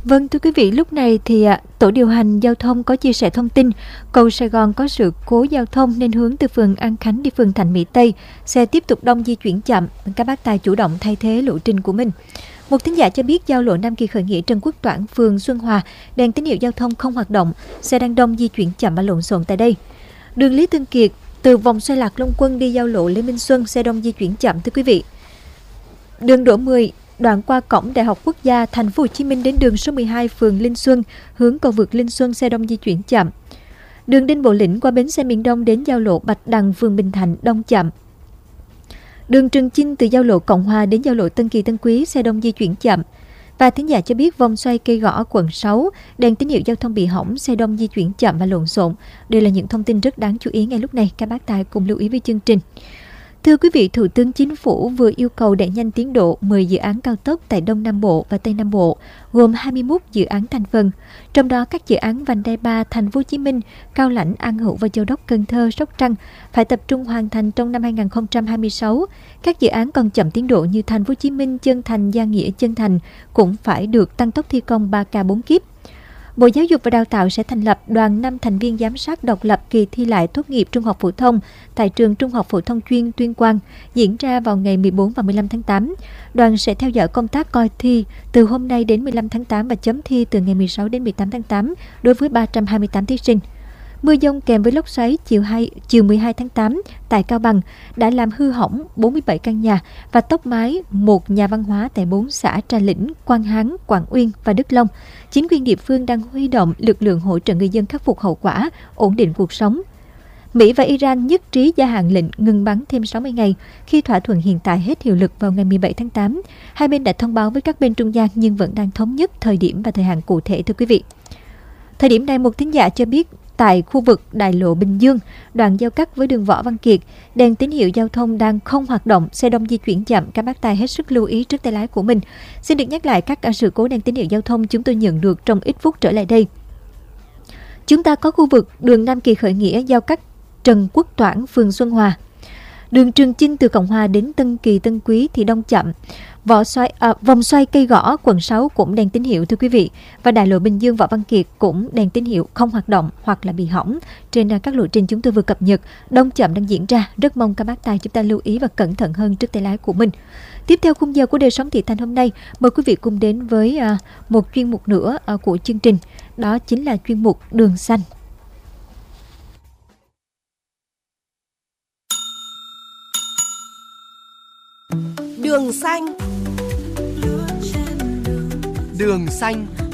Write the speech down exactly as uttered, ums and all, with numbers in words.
Vâng, thưa quý vị, lúc này thì à, tổ điều hành giao thông có chia sẻ thông tin cầu Sài Gòn có sự cố giao thông nên hướng từ phường An Khánh đi phường Thạnh Mỹ Tây, xe tiếp tục đông di chuyển chậm. Các bác tài chủ động thay thế lộ trình của mình. Một thính giả cho biết giao lộ Nam Kỳ khởi nghĩa Trần Quốc Toản, phường Xuân Hòa, đèn tín hiệu giao thông không hoạt động, xe đang đông di chuyển chậm và lộn xộn tại đây. Đường Lý Thường Kiệt từ vòng xoay Lạc Long Quân đi giao lộ Lê Minh Xuân, xe đông di chuyển chậm thưa quý vị. Đường Đỗ mười đoạn qua cổng Đại học Quốc gia Thành phố Hồ Chí Minh đến đường số mười hai phường Linh Xuân, hướng cầu vượt Linh Xuân, xe đông di chuyển chậm. Đường Đinh Bộ Lĩnh qua bến xe miền Đông đến giao lộ Bạch Đằng phường Bình Thạnh đông chậm. Đường Trường Chinh từ giao lộ Cộng Hòa đến giao lộ Tân Kỳ Tân Quý, xe đông di chuyển chậm. Và thính giả cho biết vòng xoay Cây Gõ quận sáu, đèn tín hiệu giao thông bị hỏng, xe đông di chuyển chậm và lộn xộn. Đây là những thông tin rất đáng chú ý ngay lúc này, các bác tài cùng lưu ý với chương trình. Thưa quý vị, Thủ tướng Chính phủ vừa yêu cầu đẩy nhanh tiến độ mười dự án cao tốc tại Đông Nam Bộ và Tây Nam Bộ, gồm hai mươi mốt dự án thành phần. Trong đó các dự án vành đai ba Thành phố Hồ Chí Minh, Cao Lãnh, An Hữu và Châu Đốc, Cần Thơ, Sóc Trăng phải tập trung hoàn thành trong năm hai nghìn không trăm hai mươi sáu. Các dự án còn chậm tiến độ như Thành phố Hồ Chí Minh, Chân Thành, Gia Nghĩa, Chân Thành cũng phải được tăng tốc thi công ba K bốn kíp. Bộ Giáo dục và Đào tạo sẽ thành lập đoàn năm thành viên giám sát độc lập kỳ thi lại tốt nghiệp trung học phổ thông tại trường Trung học phổ thông chuyên Tuyên Quang, diễn ra vào ngày mười bốn và mười lăm tháng tám. Đoàn sẽ theo dõi công tác coi thi từ hôm nay đến mười lăm tháng tám và chấm thi từ ngày mười sáu đến mười tám tháng tám đối với ba trăm hai mươi tám thí sinh. Mưa dông kèm với lốc xoáy chiều, hai, chiều mười hai tháng tám tại Cao Bằng đã làm hư hỏng bốn mươi bảy căn nhà và tốc mái một nhà văn hóa tại bốn xã Trà Lĩnh, Quang Hán, Quảng Uyên và Đức Long. Chính quyền địa phương đang huy động lực lượng hỗ trợ người dân khắc phục hậu quả, ổn định cuộc sống. Mỹ và Iran nhất trí gia hạn lệnh ngừng bắn thêm sáu mươi ngày khi thỏa thuận hiện tại hết hiệu lực vào ngày mười bảy tháng tám. Hai bên đã thông báo với các bên trung gian nhưng vẫn đang thống nhất thời điểm và thời hạn cụ thể, thưa quý vị. Thời điểm này, một thính giả cho biết tại khu vực đại lộ Bình Dương, đoạn giao cắt với đường Võ Văn Kiệt, đèn tín hiệu giao thông đang không hoạt động, xe đông di chuyển chậm. Các bác tài hết sức lưu ý trước tay lái của mình. Xin được nhắc lại các sự cố đèn tín hiệu giao thông chúng tôi nhận được trong ít phút trở lại đây. Chúng ta có khu vực đường Nam Kỳ khởi nghĩa giao cắt Trần Quốc Toản, phường Xuân Hòa. Đường Trường Chinh từ Cộng Hòa đến Tân Kỳ Tân Quý thì đông chậm. Võ xoay, à, vòng xoay Cây Gõ quận sáu cũng đèn tín hiệu thưa quý vị. Và đại lộ Bình Dương Võ Văn Kiệt cũng đèn tín hiệu không hoạt động hoặc là bị hỏng. Trên các lộ trình chúng tôi vừa cập nhật, đông chậm đang diễn ra. Rất mong các bác tài chúng ta lưu ý và cẩn thận hơn trước tay lái của mình. Tiếp theo khung giờ của Đời Sống Thị Thành hôm nay, mời quý vị cùng đến với à, một chuyên mục nữa à, của chương trình. Đó chính là chuyên mục Đường Xanh. Đường xanh. Đường xanh.